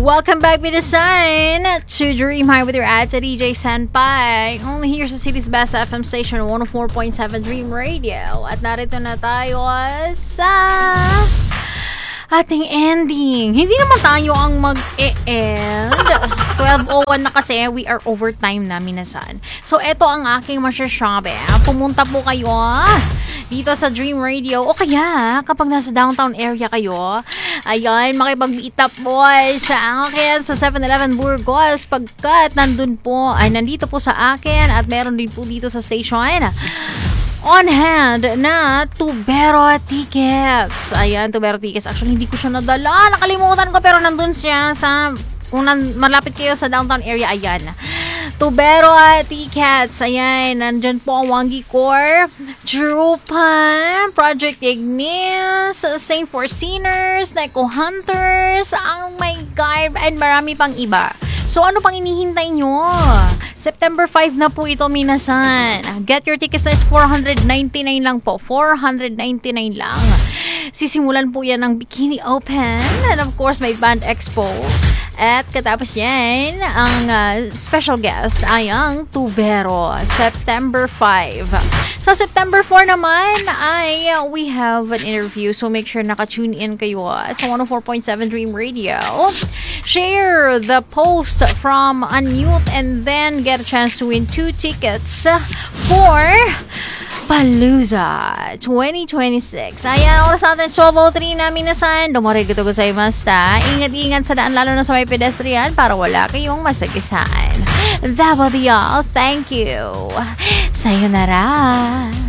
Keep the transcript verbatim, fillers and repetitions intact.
Welcome back, Minasan, to Dream High with your ad to D J Senpai. Only here sa City's Best F M Station, one oh four point seven Dream Radio. At narito na tayo sa ating ending. Hindi naman tayo ang mag-e-end. twelve oh one na kasi, we are overtime na, Minasan. So, eto ang aking masyasabi. Pumunta po kayo dito sa Dream Radio o kaya kapag nasa downtown area kayo, ayan, makipag-meet up po sa akin sa seven eleven Burgos pagkat nandun po, ay nandito po sa akin at meron din po dito sa station on hand na Tubero tickets. Ayan, Tubero tickets. Actually, hindi ko siya nadala. Nakalimutan ko pero nandun siya sa, kung nan, malapit kayo sa downtown area, ayan. Tubero tickets. Ayan, nandyan po ang Wangi Core, Drupan, Project Ignis, Saint for Sinners, Neko Hunters, ang my God, and marami pang iba. So, ano pang inihintay nyo? September five na po ito, Minasan. Get your tickets na is four ninety-nine lang po. four ninety-nine lang. Sisimulan po yan ng Bikini Open. And of course, may Band Expo. At katapos yan, ang uh, special guest ay ang Tubero. September five. Sa September four naman ay uh, we have an interview. So make sure naka-tune in kayo sa one oh four point seven Dream Radio. Share the post from Unmute and then get a chance to win two tickets for Palooza twenty twenty-six. Ayan, oras natin Sobo three na, Minasan. Domore gusto ko sa imasta. Ingat-ingat sa daan, lalo na sa may pedestrian para wala kayong masagisaan. That will be all. Thank you. Sayonara.